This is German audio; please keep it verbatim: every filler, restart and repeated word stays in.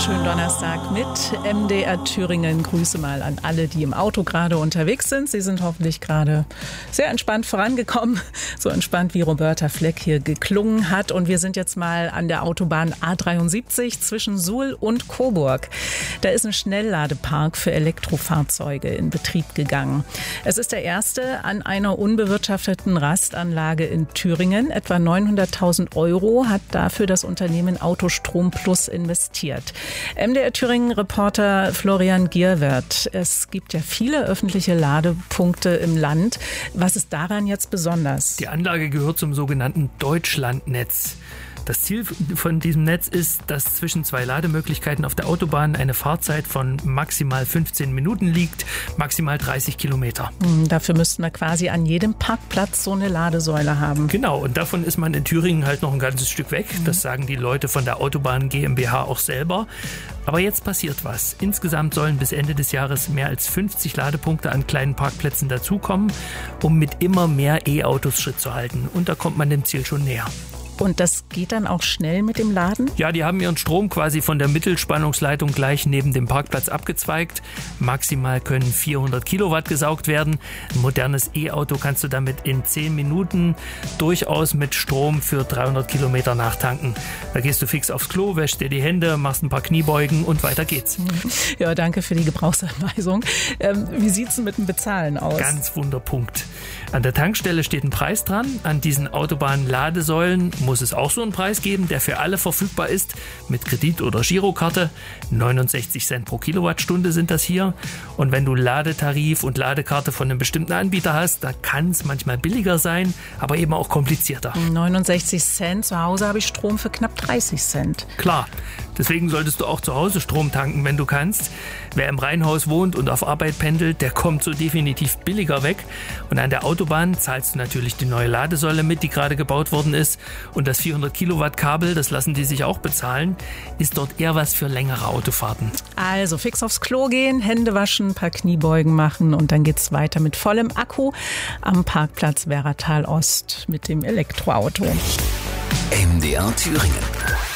Schönen Donnerstag mit M D R Thüringen. Grüße mal an alle, die im Auto gerade unterwegs sind. Sie sind hoffentlich gerade sehr entspannt vorangekommen. So entspannt, wie Roberta Fleck hier geklungen hat. Und wir sind jetzt mal an der Autobahn A dreiundsiebzig zwischen Suhl und Coburg. Da ist ein Schnellladepark für Elektrofahrzeuge in Betrieb gegangen. Es ist der erste an einer unbewirtschafteten Rastanlage in Thüringen. Etwa neunhunderttausend Euro hat dafür das Unternehmen Autostrom Plus investiert. M D R Thüringen-Reporter Florian Gierwert. Es gibt ja viele öffentliche Ladepunkte im Land. Was ist daran jetzt besonders? Die Anlage gehört zum sogenannten Deutschlandnetz. Das Ziel von diesem Netz ist, dass zwischen zwei Lademöglichkeiten auf der Autobahn eine Fahrzeit von maximal fünfzehn Minuten liegt, maximal dreißig Kilometer. Dafür müssten wir quasi an jedem Parkplatz so eine Ladesäule haben. Genau, und davon ist man in Thüringen halt noch ein ganzes Stück weg. Das sagen die Leute von der Autobahn GmbH auch selber. Aber jetzt passiert was. Insgesamt sollen bis Ende des Jahres mehr als fünfzig Ladepunkte an kleinen Parkplätzen dazukommen, um mit immer mehr E-Autos Schritt zu halten. Und da kommt man dem Ziel schon näher. Und das geht dann auch schnell mit dem Laden? Ja, die haben ihren Strom quasi von der Mittelspannungsleitung gleich neben dem Parkplatz abgezweigt. Maximal können vierhundert Kilowatt gesaugt werden. Ein modernes E-Auto kannst du damit in zehn Minuten durchaus mit Strom für dreihundert Kilometer nachtanken. Da gehst du fix aufs Klo, wäschst dir die Hände, machst ein paar Kniebeugen und weiter geht's. Ja, danke für die Gebrauchsanweisung. Ähm, wie sieht's denn mit dem Bezahlen aus? Ganz Wunderpunkt. An der Tankstelle steht ein Preis dran. An diesen Autobahnladesäulen muss es auch so einen Preis geben, der für alle verfügbar ist, mit Kredit- oder Girokarte. neunundsechzig Cent pro Kilowattstunde sind das hier. Und wenn du Ladetarif und Ladekarte von einem bestimmten Anbieter hast, da kann es manchmal billiger sein, aber eben auch komplizierter. neunundsechzig Cent, zu Hause habe ich Strom für knapp dreißig Cent. Klar, deswegen solltest du auch zu Hause Strom tanken, wenn du kannst. Wer im Reihenhaus wohnt und auf Arbeit pendelt, der kommt so definitiv billiger weg. Und an der Autobahn zahlst du natürlich die neue Ladesäule mit, die gerade gebaut worden ist. Und das vierhundert Kilowatt Kabel, das lassen die sich auch bezahlen, ist dort eher was für längere Autofahrten. Also fix aufs Klo gehen, Hände waschen, ein paar Kniebeugen machen und dann geht's weiter mit vollem Akku am Parkplatz Werratal Ost mit dem Elektroauto. M D R Thüringen.